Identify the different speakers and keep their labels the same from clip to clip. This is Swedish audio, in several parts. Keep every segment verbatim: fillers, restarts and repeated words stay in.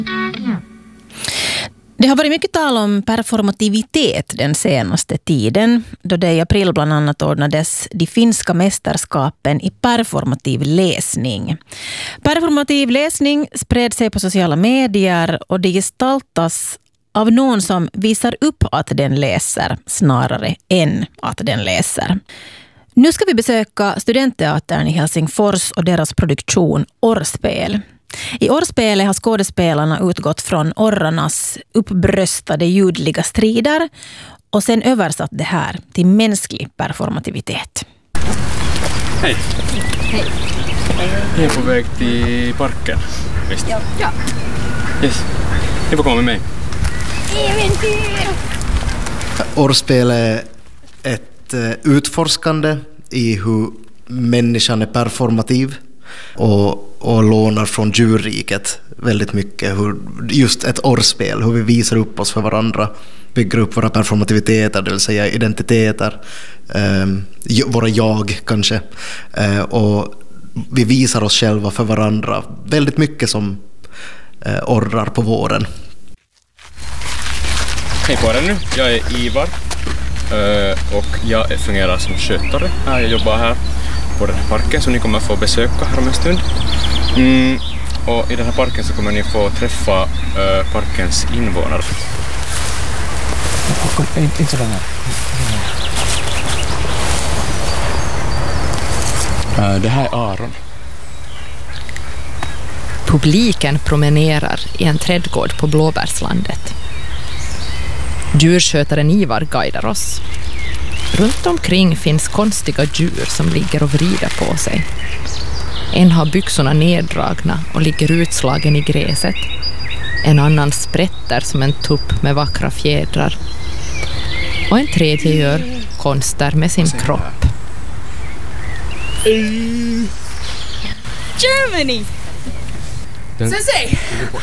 Speaker 1: Det har varit mycket tal om performativitet den senaste tiden, då det i april bland annat ordnades de finska mästerskapen i performativ läsning. Performativ läsning spred sig på sociala medier och det gestaltas av någon som visar upp att den läser snarare än att den läser. Nu ska vi besöka Studentteatern i Helsingfors och deras produktion Orrspel. I Orrspelet har skådespelarna utgått från orrarnas uppbröstade ljudliga strider och sen översatt det här till mänsklig performativitet.
Speaker 2: Hej!
Speaker 3: Hej!
Speaker 2: Jag är på väg till parken, visst?
Speaker 3: Ja. ja.
Speaker 2: Yes. Ni får komma med mig.
Speaker 3: Äventyr!
Speaker 4: Orrspel är ett utforskande i hur människan är performativ och och lånar från djurriket väldigt mycket. Hur, just ett orrspel, hur vi visar upp oss för varandra, bygger upp våra performativiteter, det vill säga identiteter, eh, våra jag kanske. Eh, och vi visar oss själva för varandra väldigt mycket som eh, orrar på våren.
Speaker 2: Hej på er nu, jag är Ivar eh, och jag fungerar som skötare här. Jag jobbar här på den här parken som ni kommer få besöka här om en stund. Mm, och i den här parken så kommer ni få träffa uh, parkens invånare.
Speaker 5: Kom, inte, inte den här. Uh, det här är Aron.
Speaker 6: Publiken promenerar i en trädgård på Blåbärslandet. Djurskötaren Ivar guidar oss. Runt omkring finns konstiga djur som ligger och vrider på sig. En har byxorna neddragna och ligger utslagen i gräset. En annan sprätter som en tupp med vackra fjädrar. Och en tredje gör konster med sin kropp.
Speaker 3: Germany! Sensei!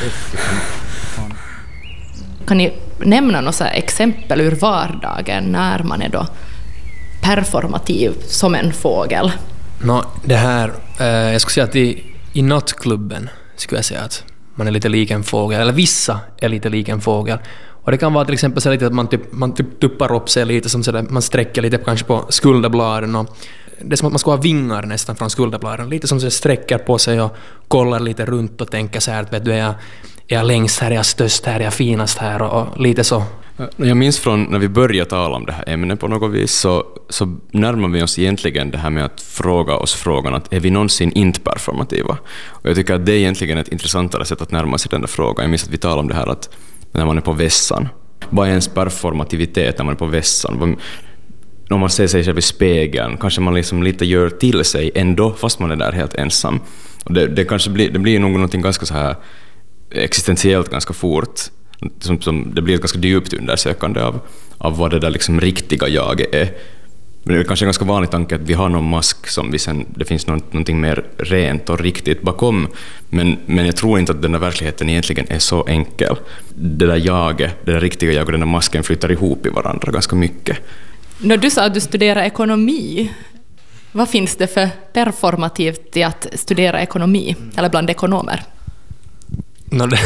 Speaker 6: Kan ni nämna några exempel ur vardagen när man är då performativ som en fågel?
Speaker 5: No, det här, eh, jag skulle säga att i, i nattklubben skulle jag säga att man är lite lik en fågel, eller vissa är lite lik en fågel. Och det kan vara till exempel så lite att man, typ, man typ tuppar upp sig lite, som så där, man sträcker lite kanske på skulderbladen. Och det är som att man ska ha vingar nästan från skulderbladen, lite som så sträcker på sig och kollar lite runt och tänker så här att vet du, är jag, är jag längst här, är jag störst här, är jag finast här och, och lite så.
Speaker 2: Jag minns från när vi började tala om det här ämnet på något vis så, så närmar vi oss egentligen det här med att fråga oss frågan att är vi någonsin inte performativa? Och jag tycker att det är egentligen ett intressantare sätt att närma sig den där frågan. Jag minns att vi talade om det här att när man är på vässan, vad är ens performativitet när man är på vässan? Om man ser sig själv i spegeln kanske man liksom lite gör till sig ändå fast man är där helt ensam. Och det, det kanske blir, det blir nog någonting ganska så här existentiellt ganska fort. Som, som, det blir ett ganska djupt undersökande av, av vad det där liksom riktiga jaget är. Men det är kanske en ganska vanlig tanke att vi har någon mask som vi sen, det finns något, någonting mer rent och riktigt bakom. Men, men jag tror inte att den där verkligheten egentligen är så enkel. Det där jaget, det där riktiga jaget och den där masken flyttar ihop i varandra ganska mycket.
Speaker 6: När du sa att du studerar ekonomi, vad finns det för performativt i att studera ekonomi, eller bland ekonomer?
Speaker 5: No, det,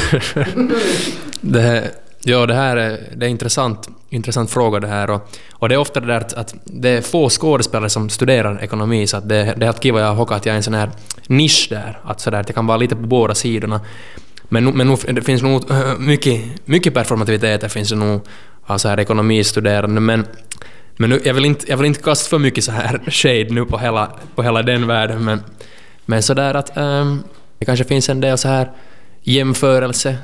Speaker 5: det, ja, det här är, det är intressant, intressant fråga det här. Och, och det är ofta det där att, att det är få skådespelare som studerar ekonomi, så att det, det är att kiva jag har att jag är en sån här nisch där. Att, så där, att det kan vara lite på båda sidorna. Men, men nu, det finns nog mycket, mycket performativitet, det finns nog alltså här ekonomistuderande. Men, men nu, jag, vill inte, jag vill inte kasta för mycket så här shade nu på hela, på hela den världen. Men, men så där att um, det kanske finns en del så här jämförelse